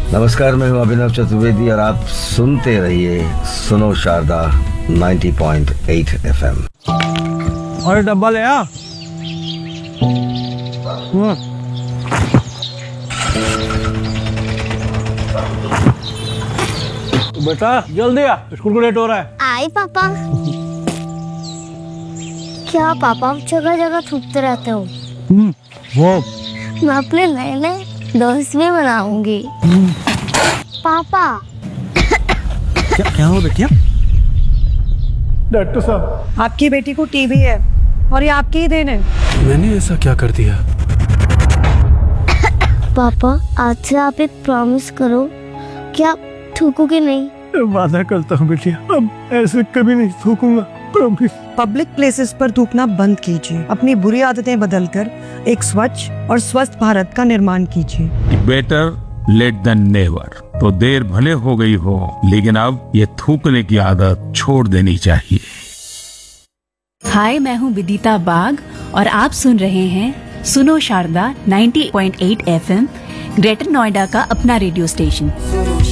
नमस्कार, मैं हूं अभिनव चतुर्वेदी और आप सुनते रहिए सुनो शारदा 90.8 FM। और डब्बा ले आ। बेटा जल्दी आ, स्कूल को लेट हो रहा है। आई पापा। क्या पापा जगह जगह थूकते रहते हो? वो मैं अपने नए नए दोस्त भी बनाऊंगी। पापा क्या हो बेटिया? डॉक्टर साहब, आपकी बेटी को टीबी है और ये आपकी ही देन है। मैंने ऐसा क्या कर दिया? पापा आज से आप एक प्रॉमिस करो कि आप थूकोगे नहीं। वादा करता हूँ बेटिया, अब ऐसे कभी नहीं थूकूंगा, प्रॉमिस। पब्लिक प्लेसेस पर थूकना बंद कीजिए। अपनी बुरी आदतें बदलकर एक स्वच्छ और स्वस्थ भारत का निर्माण कीजिए। Better late then never. तो देर भले हो गई हो, लेकिन अब ये थूकने की आदत छोड़ देनी चाहिए। हाय, मैं हूँ विदिता बाग और आप सुन रहे हैं सुनो शारदा 90.8 FM, ग्रेटर नोएडा का अपना रेडियो स्टेशन।